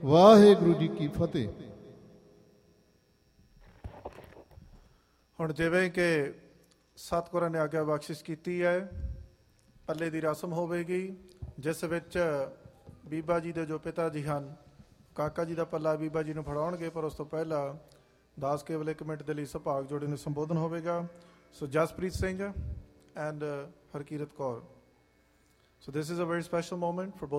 ਵਾਹਿਗੁਰੂ ਜੀ ਕੀ ਫਤਿਹ। ਹੁਣ ਜਿਵੇਂ ਕਿ ਸਤਿਗੁਰਾਂ ਨੇ ਆਗਿਆ ਬਖਸ਼ਿਸ਼ ਕੀਤੀ ਹੈ, ਪੱਲੇ ਦੀ ਰਸਮ ਹੋਵੇਗੀ, ਜਿਸ ਵਿੱਚ ਬੀਬਾ ਜੀ ਦੇ ਜੋ ਪਿਤਾ ਜੀ ਹਨ, ਕਾਕਾ ਜੀ ਦਾ ਪੱਲਾ ਬੀਬਾ ਜੀ ਨੂੰ ਫੜਾਉਣਗੇ, ਪਰ ਉਸ ਤੋਂ ਪਹਿਲਾਂ ਦਾਸ ਕੇਵਲ 1 ਮਿੰਟ ਦੇ ਲਈ ਸੁਭਾਗ ਜੋੜੇ ਨੂੰ ਸੰਬੋਧਨ ਹੋਵੇਗਾ। ਸੋ Jaspreet Singh and Harkirat Kaur. So this is a very special moment for both